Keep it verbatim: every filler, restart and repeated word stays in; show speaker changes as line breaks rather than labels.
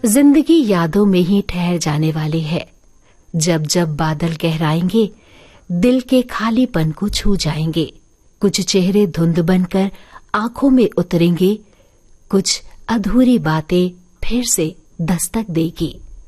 जिंदगी यादों में ही ठहर जाने वाली है। जब जब बादल गहराएंगे, दिल के खालीपन को छू जाएंगे। कुछ चेहरे धुंध बनकर आंखों में उतरेंगे, कुछ अधूरी बातें फिर से दस्तक देगी।